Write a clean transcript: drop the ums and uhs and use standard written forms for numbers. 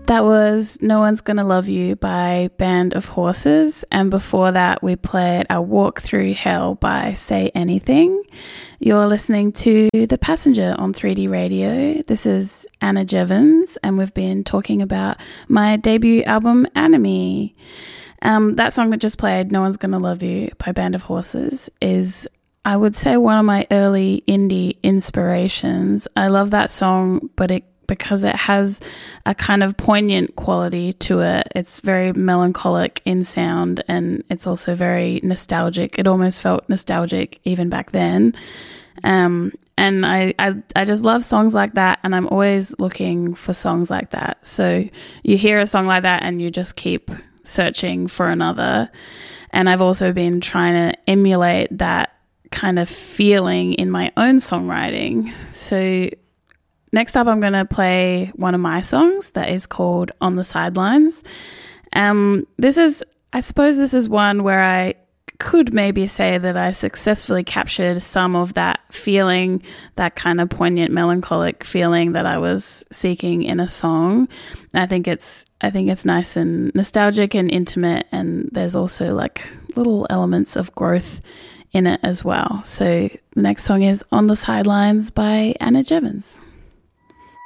That was No One's Gonna Love You by Band of Horses, and before that we played A Walk Through Hell by Say Anything. You're listening to The Passenger on 3D Radio. This is Anna Jevons, and we've been talking about my debut album, Anime. That song that just played, No One's Gonna Love You by Band of Horses, is, I would say, one of my early indie inspirations. I love that song, because it has a kind of poignant quality to it. It's very melancholic in sound, and it's also very nostalgic. It almost felt nostalgic even back then. And I just love songs like that, and I'm always looking for songs like that. So you hear a song like that and you just keep searching for another. And I've also been trying to emulate that kind of feeling in my own songwriting. So next up, I'm going to play one of my songs that is called On the Sidelines. I suppose this is one where I could maybe say that I successfully captured some of that feeling, that kind of poignant, melancholic feeling that I was seeking in a song. I think it's nice and nostalgic and intimate, and there's also like little elements of growth in it as well. So the next song is On the Sidelines by Anna Jevons.